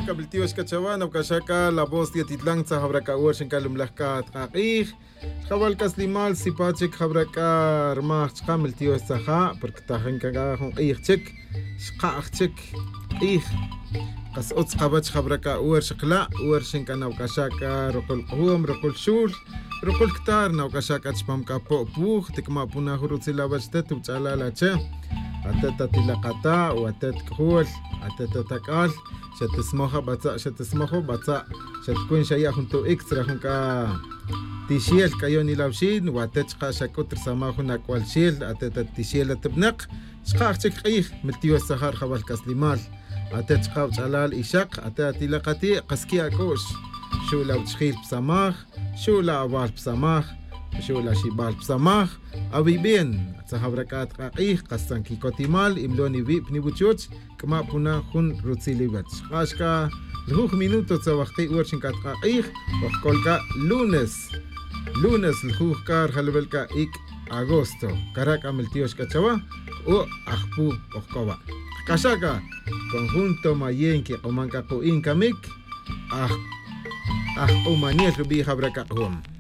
kabiltiwas kachawan ukashaka la voz de Titlán Zahabraka Urshan Kalumlaka Taqih Khabalkas Limal Sipachik Habraka Rmach Kamiltiwas Zaha porque Tahankaga Ichik Shqachik Ich Kas Uts Kabach Habraka Urshakla Urshan Kanawkashaka Rokul Hum Rokul Shul Rokul Ktar Nawkashaka Chpamka Puh Tikma Puna Hurutzila Bachtet Uchala Lache Ateta Tilakata Watet Khul Ateta Takal شتسموها بتاع شتسموه بتاع شتكون شيء هنتو إكسترا هنكا تشيل كيوني لوشين وتشقى شكوتر سماهنا كوالشيل أتت تشيل تبنق شقى شقيخ ملتيو السهر خوال كسليمال أتشقى وشلال إشاق أتت لقتي قسكي أكوش شو لو تشخيل بسماخ شو لا أبال بسماخ شو لا شيبال بسماخ أبي بين تهبركات قاقيخ قصان كي كوتيمال إملوني في بنيبوتشوتش كما بنا خن روتسيلي باتش قاشكا لهوخ مينوتو تسوختي ورشن كات قاقيخ وخكولكا لونس لهوخ كار خلبلكا إيك أغوستو كراك عملتيوش كتشوا و أخبو وخكوا كاشاكا conjunto mayenki قمانكا قو إنكا ميك أخ أمانيش ربي خبركا هم